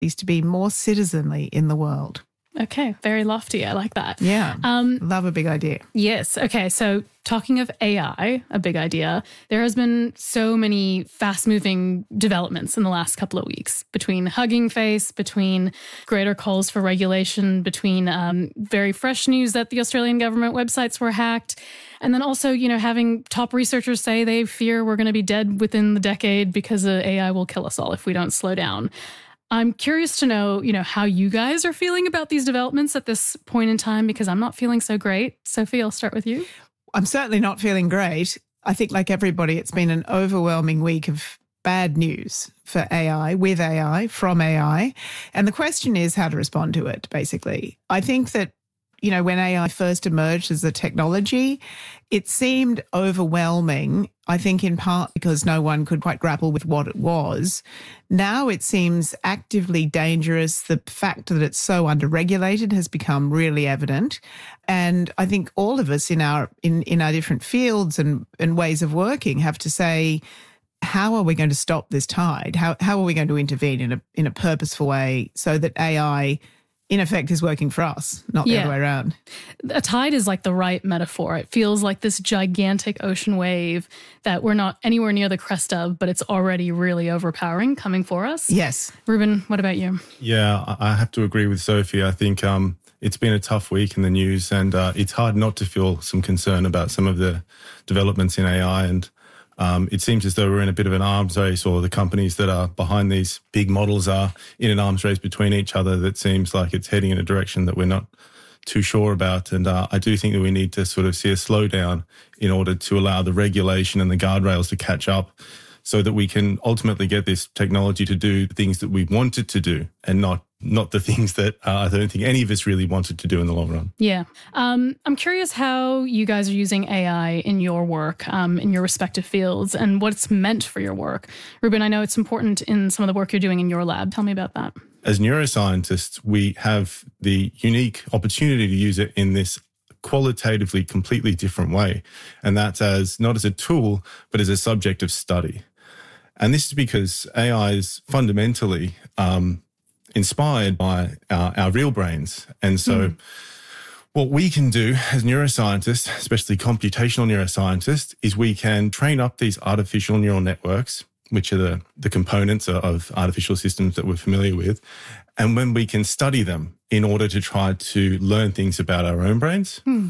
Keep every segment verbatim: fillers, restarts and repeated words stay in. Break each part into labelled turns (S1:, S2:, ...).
S1: is to be more citizenly in the world.
S2: Okay, very lofty. I like that.
S1: Yeah,
S2: um,
S1: love a big idea.
S2: Yes. Okay, so talking of A I, a big idea, there has been so many fast-moving developments in the last couple of weeks between Hugging Face, between greater calls for regulation, between um, very fresh news that the Australian government websites were hacked, and then also, you know, having top researchers say they fear we're going to be dead within the decade because uh, A I will kill us all if we don't slow down. I'm curious to know, you know, how you guys are feeling about these developments at this point in time, because I'm not feeling so great. Sophie, I'll start with you.
S1: I'm certainly not feeling great. I think, like everybody, it's been an overwhelming week of bad news for A I, with A I, from A I. And the question is how to respond to it, basically. I think that, you know, when A I first emerged as a technology, it seemed overwhelming, I think in part because no one could quite grapple with what it was. Now it seems actively dangerous. The fact that it's so underregulated has become really evident. And I think all of us in our in, in our different fields and, and ways of working have to say, how are we going to stop this tide? How how are we going to intervene in a in a purposeful way so that A I in effect is working for us, not the
S2: yeah.
S1: other way around?
S2: A tide is like the right metaphor. It feels like this gigantic ocean wave that we're not anywhere near the crest of, but it's already really overpowering coming for us.
S1: Yes.
S2: Ruben, what about you?
S3: Yeah, I have to agree with Sophie. I think um, it's been a tough week in the news, and uh, it's hard not to feel some concern about some of the developments in A I. And Um, it seems as though we're in a bit of an arms race, or the companies that are behind these big models are in an arms race between each other that seems like it's heading in a direction that we're not too sure about. And uh, I do think that we need to sort of see a slowdown in order to allow the regulation and the guardrails to catch up so that we can ultimately get this technology to do the things that we want it to do and not not the things that uh, I don't think any of us really wanted to do in the long run.
S2: Yeah. Um, I'm curious how you guys are using A I in your work, um, in your respective fields, and what it's meant for your work. Ruben, I know it's important in some of the work you're doing in your lab. Tell me about that.
S3: As neuroscientists, we have the unique opportunity to use it in this qualitatively completely different way. And that's as not as a tool, but as a subject of study. And this is because A I is fundamentally um, inspired by our, our real brains. And so mm. what we can do as neuroscientists, especially computational neuroscientists, is we can train up these artificial neural networks, which are the, the components of artificial systems that we're familiar with. And when we can study them in order to try to learn things about our own brains. Mm.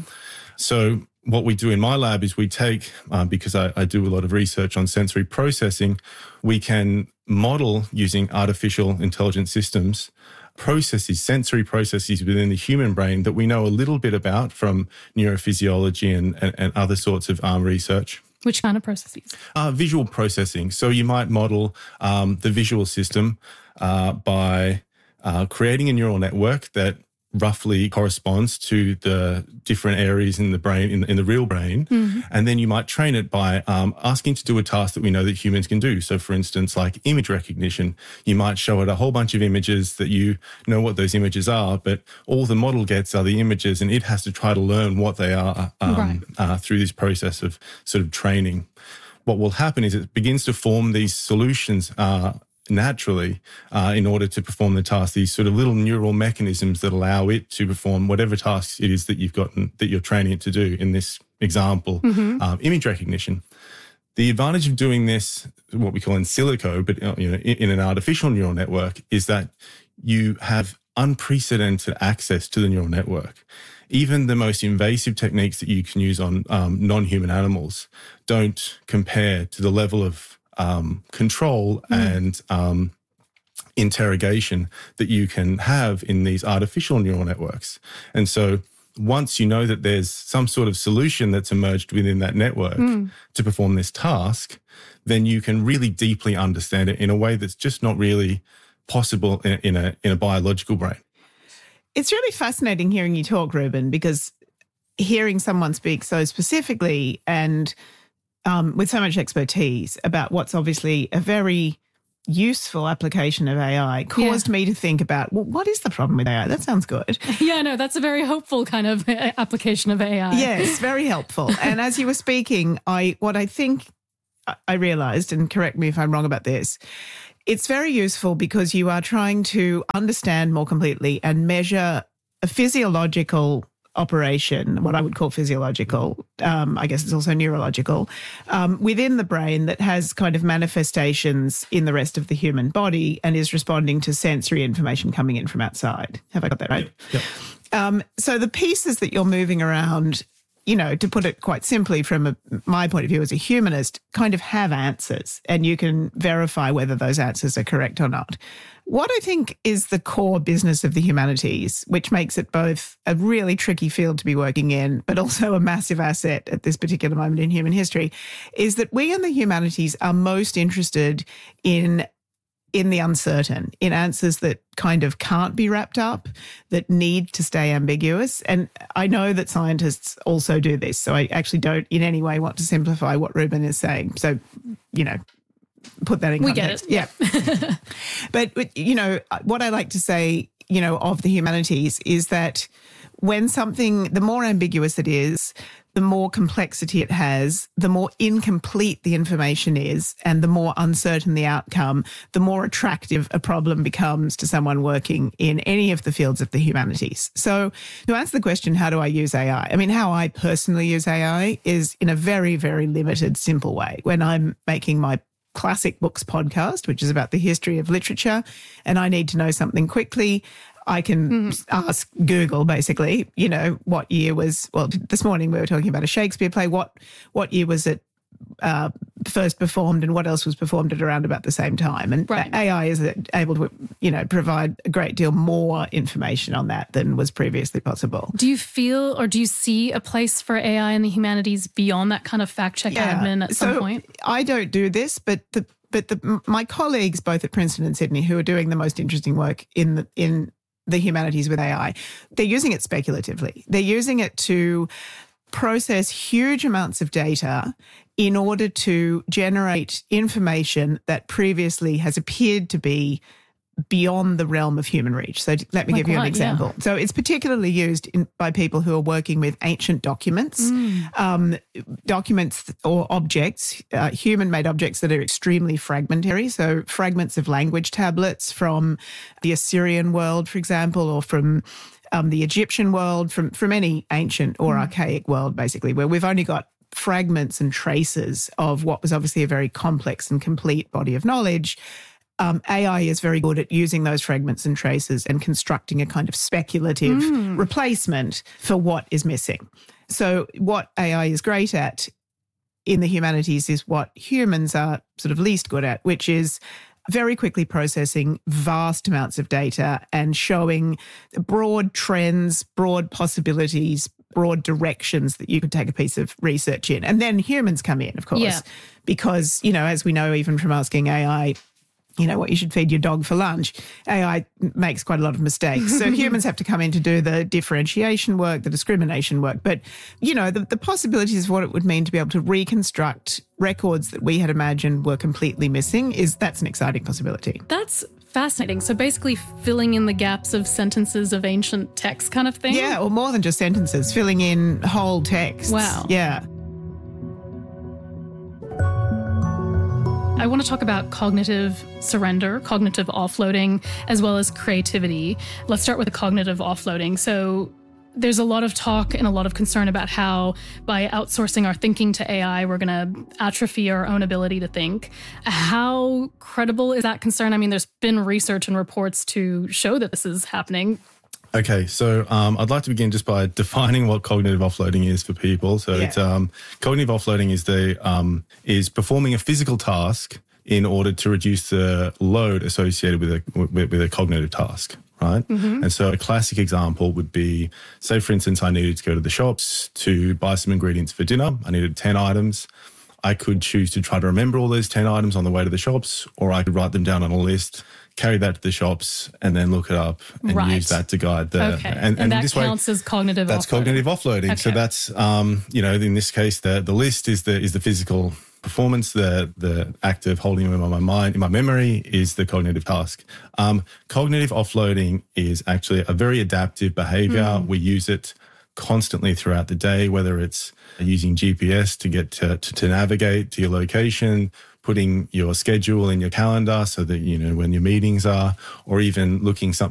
S3: So what we do in my lab is we take, uh, because I, I do a lot of research on sensory processing, we can model using artificial intelligent systems processes, sensory processes within the human brain that we know a little bit about from neurophysiology and, and, and other sorts of um, research.
S2: Which kind of processes?
S3: Uh, visual processing. So you might model um, the visual system uh, by uh, creating a neural network that roughly corresponds to the different areas in the brain, in, in the real brain. Mm-hmm. And then you might train it by um, asking to do a task that we know that humans can do. So for instance, like image recognition, you might show it a whole bunch of images that you know what those images are, but all the model gets are the images and it has to try to learn what they are um, right. uh, through this process of sort of training. What will happen is it begins to form these solutions uh, naturally uh, in order to perform the task, these sort of little neural mechanisms that allow it to perform whatever tasks it is that you've gotten, that you're training it to do. In this example, mm-hmm. um, image recognition. The advantage of doing this, what we call in silico, but you know, in, in an artificial neural network, is that you have unprecedented access to the neural network. Even the most invasive techniques that you can use on um, non-human animals don't compare to the level of um, control mm. and um, interrogation that you can have in these artificial neural networks. And so once you know that there's some sort of solution that's emerged within that network mm. to perform this task, then you can really deeply understand it in a way that's just not really possible in, in a in a biological brain.
S1: It's really fascinating hearing you talk, Ruben, because hearing someone speak so specifically and um, with so much expertise about what's obviously a very useful application of A I caused yeah. me to think about, well, what is the problem with A I? That sounds good.
S2: Yeah, no, that's a very hopeful kind of application of A I.
S1: Yes, very helpful. And as you were speaking, I what I think I realised, and correct me if I'm wrong about this, It's very useful because you are trying to understand more completely and measure a physiological operation, what I would call physiological, um, I guess it's also neurological, um, within the brain that has kind of manifestations in the rest of the human body and is responding to sensory information coming in from outside. Have I got that right?
S3: Yep.
S1: Um, so the pieces that you're moving around, you know, to put it quite simply from a, my point of view as a humanist, kind of have answers, and you can verify whether those answers are correct or not. What I think is the core business of the humanities, which makes it both a really tricky field to be working in, but also a massive asset at this particular moment in human history, is that we in the humanities are most interested in in the uncertain, in answers that kind of can't be wrapped up, that need to stay ambiguous. And I know that scientists also do this, so I actually don't in any way want to simplify what Ruben is saying. So, you know, put that in
S2: we
S1: context.
S2: We get
S1: it. Yeah. But, you know, what I like to say, you know, of the humanities is that when something, the more ambiguous it is, the more complexity it has, the more incomplete the information is, and the more uncertain the outcome, the more attractive a problem becomes to someone working in any of the fields of the humanities. So to answer the question, how do I use A I? I mean, how I personally use A I is in a very, very limited, simple way. When I'm making my Classic Books podcast, which is about the history of literature, and I need to know something quickly, I can mm-hmm. ask Google, basically, you know, what year was, well, this morning we were talking about a Shakespeare play, what what year was it uh, first performed and what else was performed at around about the same time. And right. A I is able to, you know, provide a great deal more information on that than was previously possible.
S2: Do you feel or do you see a place for A I in the humanities beyond that kind of fact-check yeah. admin at
S1: so
S2: some point?
S1: I don't do this, but the but the, my colleagues both at Princeton and Sydney who are doing the most interesting work in the, in the humanities with A I, they're using it speculatively. They're using it to process huge amounts of data in order to generate information that previously has appeared to be beyond the realm of human reach. So let me
S2: like
S1: give you
S2: what?
S1: an example. Yeah. So it's particularly used in, by people who are working with ancient documents, mm. um, documents or objects, uh, human-made objects that are extremely fragmentary. So fragments of language tablets from the Assyrian world, for example, or from um, the Egyptian world, from, from any ancient or mm. archaic world, basically, where we've only got fragments and traces of what was obviously a very complex and complete body of knowledge. Um, A I is very good at using those fragments and traces and constructing a kind of speculative mm. replacement for what is missing. So what A I is great at in the humanities is what humans are sort of least good at, which is very quickly processing vast amounts of data and showing broad trends, broad possibilities, broad directions that you could take a piece of research in. And then humans come in, of course, yeah. because, you know, as we know, even from asking A I, you know, what you should feed your dog for lunch, A I makes quite a lot of mistakes. So humans have to come in to do the differentiation work, the discrimination work. But, you know, the, the possibilities of what it would mean to be able to reconstruct records that we had imagined were completely missing, is that's an exciting possibility.
S2: That's fascinating. So basically filling in the gaps of sentences of ancient text kind of thing?
S1: Yeah, or more than just sentences, filling in whole texts.
S2: Wow.
S1: Yeah.
S2: I want to talk about cognitive surrender, cognitive offloading, as well as creativity. Let's start with the cognitive offloading. So there's a lot of talk and a lot of concern about how by outsourcing our thinking to A I, we're going to atrophy our own ability to think. How credible is that concern? I mean, there's been research and reports to show that this is happening.
S3: Okay, so um, I'd like to begin just by defining what cognitive offloading is for people. So yeah. it's um, cognitive offloading is the um, is performing a physical task in order to reduce the load associated with a with, with a cognitive task, right? Mm-hmm. And so a classic example would be, say, for instance, I needed to go to the shops to buy some ingredients for dinner. I needed ten items. I could choose to try to remember all those ten items on the way to the shops, or I could write them down on a list, carry that to the shops, and then look it up and
S2: right.
S3: use that to guide the...
S2: Okay. And, and, and that this counts way, as cognitive
S3: that's
S2: offloading.
S3: That's cognitive offloading. Okay. So that's, um, you know, in this case, the, the list is the is the physical performance. The the act of holding them in my mind, in my memory, is the cognitive task. Um, cognitive offloading is actually a very adaptive behavior. Mm. We use it constantly throughout the day, whether it's using G P S to get to, to, to navigate to your location, putting your schedule in your calendar so that you know when your meetings are, or even looking something